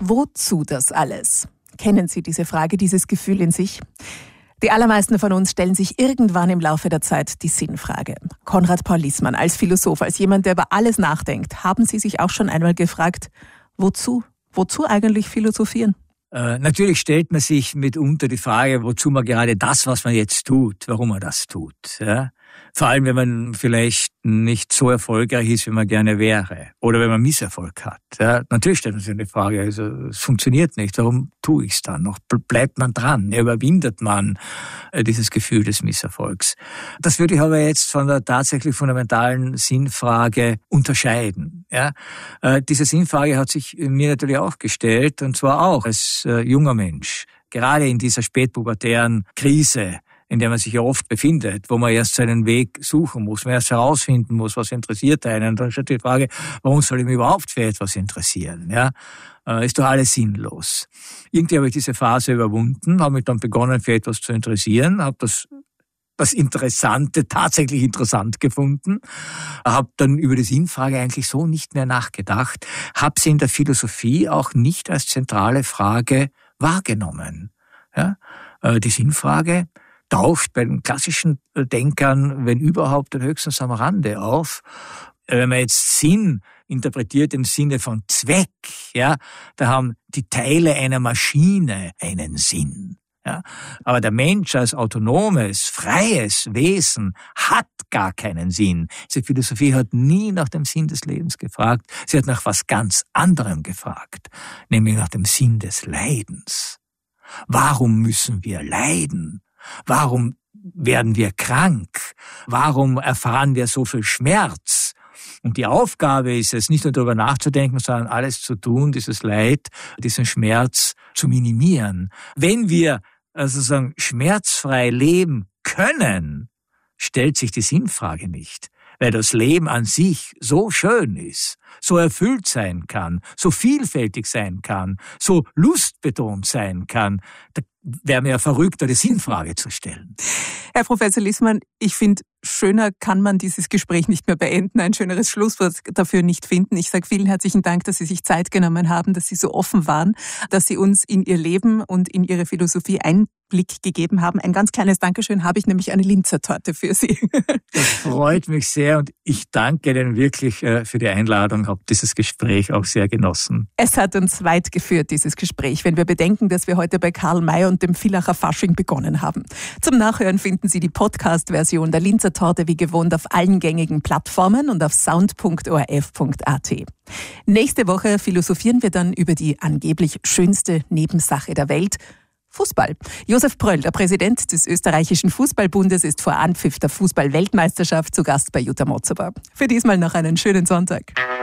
Wozu das alles? Kennen Sie diese Frage, dieses Gefühl in sich? Die allermeisten von uns stellen sich irgendwann im Laufe der Zeit die Sinnfrage. Konrad Paul Liessmann, als Philosoph, als jemand, der über alles nachdenkt, haben Sie sich auch schon einmal gefragt, wozu? Wozu eigentlich philosophieren? Natürlich stellt man sich mitunter die Frage, wozu man gerade das, was man jetzt tut, warum man das tut. Ja? Vor allem, wenn man vielleicht nicht so erfolgreich ist, wie man gerne wäre. Oder wenn man Misserfolg hat. Ja? Natürlich stellt man sich die Frage, also es funktioniert nicht, warum tue ich es dann noch? Bleibt man dran? Überwindet man dieses Gefühl des Misserfolgs? Das würde ich aber jetzt von der tatsächlich fundamentalen Sinnfrage unterscheiden. Ja? Diese Sinnfrage hat sich mir natürlich auch gestellt, und zwar auch als junger Mensch. Gerade in dieser spätpubertären Krise, in der man sich ja oft befindet, wo man erst seinen Weg suchen muss, man erst herausfinden muss, was interessiert einen. Und dann stellt die Frage, warum soll ich mich überhaupt für etwas interessieren? Ja, ist doch alles sinnlos. Irgendwie habe ich diese Phase überwunden, habe mich dann begonnen, für etwas zu interessieren, habe das Interessante tatsächlich interessant gefunden, habe dann über die Sinnfrage eigentlich so nicht mehr nachgedacht, habe sie in der Philosophie auch nicht als zentrale Frage wahrgenommen. Ja, die Sinnfrage taucht bei den klassischen Denkern, wenn überhaupt, höchstens am Rande auf. Wenn man jetzt Sinn interpretiert im Sinne von Zweck, ja, da haben die Teile einer Maschine einen Sinn. Ja. Aber der Mensch als autonomes, freies Wesen hat gar keinen Sinn. Diese Philosophie hat nie nach dem Sinn des Lebens gefragt. Sie hat nach was ganz anderem gefragt, nämlich nach dem Sinn des Leidens. Warum müssen wir leiden? Warum werden wir krank? Warum erfahren wir so viel Schmerz? Und die Aufgabe ist es, nicht nur darüber nachzudenken, sondern alles zu tun, dieses Leid, diesen Schmerz zu minimieren. Wenn wir sozusagen schmerzfrei leben können, stellt sich die Sinnfrage nicht, weil das Leben an sich so schön ist, so erfüllt sein kann, so vielfältig sein kann, so lustbetont sein kann. Da wäre mir ja verrückt, eine Sinnfrage zu stellen. Herr Professor Liessmann, ich finde, schöner kann man dieses Gespräch nicht mehr beenden, ein schöneres Schlusswort dafür nicht finden. Ich sage vielen herzlichen Dank, dass Sie sich Zeit genommen haben, dass Sie so offen waren, dass Sie uns in Ihr Leben und in Ihre Philosophie Einblick gegeben haben. Ein ganz kleines Dankeschön habe ich, nämlich eine Linzer Torte für Sie. Das freut mich sehr und ich danke Ihnen wirklich für die Einladung, habe dieses Gespräch auch sehr genossen. Es hat uns weit geführt, dieses Gespräch, wenn wir bedenken, dass wir heute bei Karl May und dem Villacher Fasching begonnen haben. Zum Nachhören finden Sie die Podcast-Version der Linzer Torte wie gewohnt auf allen gängigen Plattformen und auf sound.orf.at. Nächste Woche philosophieren wir dann über die angeblich schönste Nebensache der Welt, Fußball. Josef Pröll, der Präsident des österreichischen Fußballbundes, ist vor Anpfiff der Fußball-Weltmeisterschaft zu Gast bei Jutta Motzeber. Für diesmal noch einen schönen Sonntag.